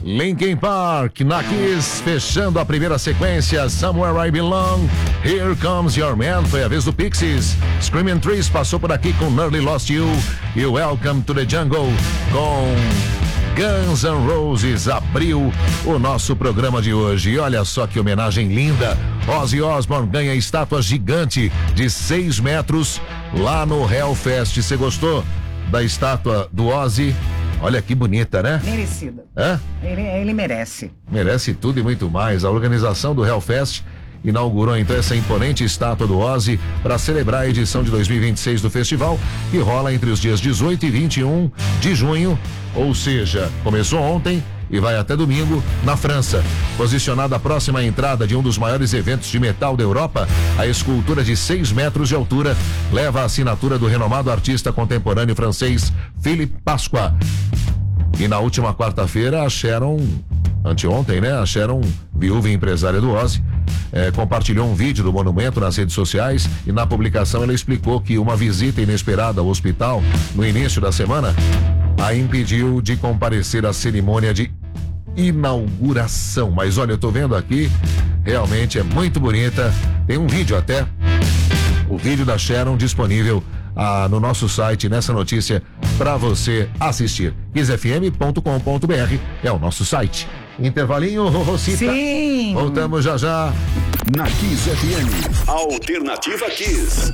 Linkin Park, na Kiss, fechando a primeira sequência, Somewhere I Belong, Here Comes Your Man, foi a vez do Pixies, Screaming Trees passou por aqui com Nearly Lost You e Welcome to the Jungle com Guns N' Roses abriu o nosso programa de hoje. E olha só que homenagem linda, Ozzy Osbourne ganha estátua gigante de 6 metros lá no Hellfest. Você gostou da estátua do Ozzy? Olha que bonita, né? Merecida. Hã? Ele merece. Merece tudo e muito mais. A organização do Hellfest inaugurou então essa imponente estátua do Ozzy para celebrar a edição de 2026 do festival, que rola entre os dias 18 e 21 de junho, ou seja, começou ontem e vai até domingo na França. Posicionada próxima à entrada de um dos maiores eventos de metal da Europa, a escultura de 6 metros de altura leva a assinatura do renomado artista contemporâneo francês Philippe Pasqua. E na última quarta-feira, a Sharon, anteontem, né? A Sharon, viúva e empresária do Ozzy, compartilhou um vídeo do monumento nas redes sociais e na publicação ela explicou que uma visita inesperada ao hospital no início da semana a impediu de comparecer à cerimônia de inauguração. Mas olha, eu tô vendo aqui, realmente é muito bonita. Tem um vídeo até, o vídeo da Sharon disponível no nosso site, nessa notícia, para você assistir. kissfm.com.br é o nosso site. Intervalinho, Rosita. Sim. Voltamos já já. Na Kiss FM, Alternativa Kiss.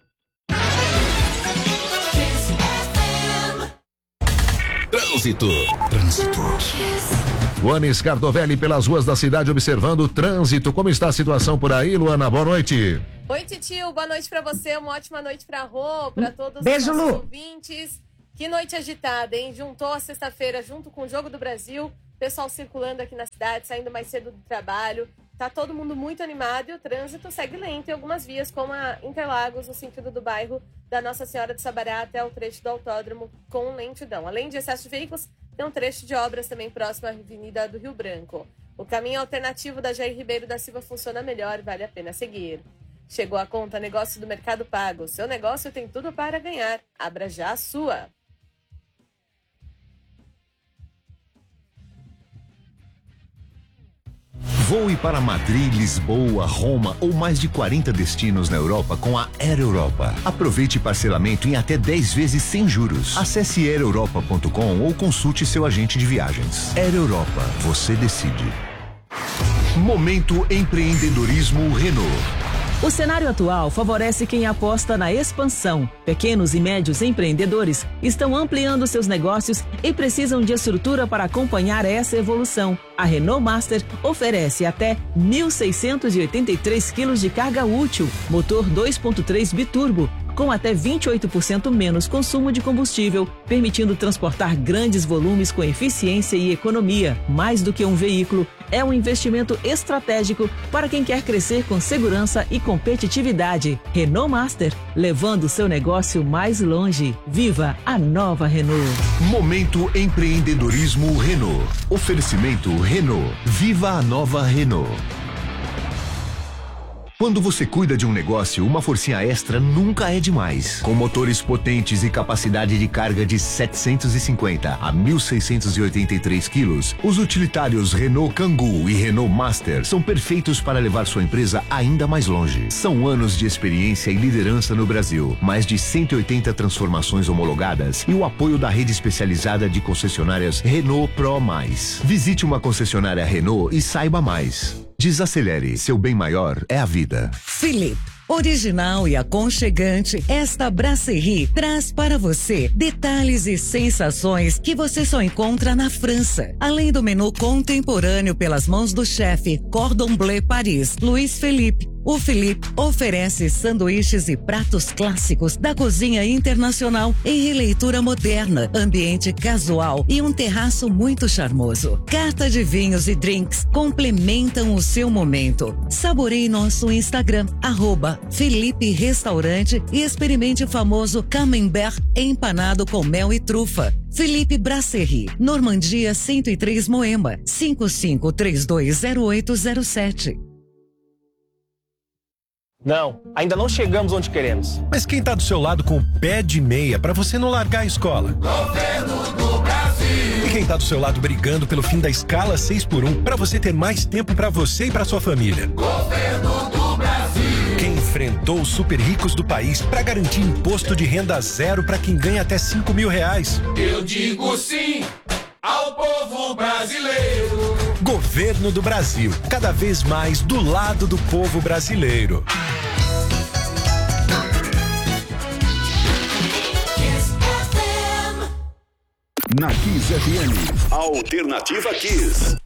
Trânsito. Luana Scardovelli pelas ruas da cidade observando o trânsito. Como está a situação por aí, Luana? Boa noite. Oi, Titio. Boa noite pra você. Uma ótima noite pra Rô, pra todos Beijo, os nossos Lu. ouvintes. Que noite agitada, hein? Juntou a sexta-feira junto com o Jogo do Brasil. Pessoal circulando aqui na cidade, saindo mais cedo do trabalho. Tá todo mundo muito animado e o trânsito segue lento em algumas vias, como a Interlagos, no sentido do bairro da Nossa Senhora de Sabará até o trecho do autódromo com lentidão. Além de excesso de veículos, tem um trecho de obras também próximo à Avenida do Rio Branco. O caminho alternativo da Jair Ribeiro da Silva funciona melhor e vale a pena seguir. Chegou a conta Negócio do Mercado Pago. Seu negócio tem tudo para ganhar. Abra já a sua. Voe para Madrid, Lisboa, Roma ou mais de 40 destinos na Europa com a Air Europa. Aproveite parcelamento em até 10 vezes sem juros. Acesse aereuropa.com ou consulte seu agente de viagens. Air Europa, você decide. Momento Empreendedorismo Renault. O cenário atual favorece quem aposta na expansão. Pequenos e médios empreendedores estão ampliando seus negócios e precisam de estrutura para acompanhar essa evolução. A Renault Master oferece até 1.683 quilos de carga útil, motor 2.3 biturbo, com até 28% menos consumo de combustível, permitindo transportar grandes volumes com eficiência e economia. Mais do que um veículo, é um investimento estratégico para quem quer crescer com segurança e competitividade. Renault Master, levando seu negócio mais longe. Viva a nova Renault. Momento Empreendedorismo Renault. Oferecimento Renault. Viva a nova Renault. Quando você cuida de um negócio, uma forcinha extra nunca é demais. Com motores potentes e capacidade de carga de 750 a 1.683 quilos, os utilitários Renault Kangoo e Renault Master são perfeitos para levar sua empresa ainda mais longe. São anos de experiência e liderança no Brasil, mais de 180 transformações homologadas e o apoio da rede especializada de concessionárias Renault Pro+. Visite uma concessionária Renault e saiba mais. Desacelere, seu bem maior é a vida. Philippe, original e aconchegante, esta brasserie traz para você detalhes e sensações que você só encontra na França. Além do menu contemporâneo pelas mãos do chefe Cordon Bleu Paris, Luiz Philippe, o Philippe oferece sanduíches e pratos clássicos da cozinha internacional em releitura moderna, ambiente casual e um terraço muito charmoso. Carta de vinhos e drinks complementam o seu momento. Saboreie nosso Instagram, @Philippe Restaurante e experimente o famoso camembert empanado com mel e trufa. Philippe Brasserie, Normandia 103 Moema, 55320807. Não, ainda não chegamos onde queremos. Mas quem tá do seu lado com o pé de meia pra você não largar a escola? Governo do Brasil. E quem Quem tá do seu lado brigando pelo fim da escala 6x1 para você ter mais tempo para você e para sua família? Governo do Brasil. Quem enfrentou os super ricos do país para garantir imposto de renda zero para quem ganha até R$5.000? Eu digo sim ao povo brasileiro. Governo do Brasil, cada vez mais do lado do povo brasileiro. Na Kiss FM, Alternativa Kiss.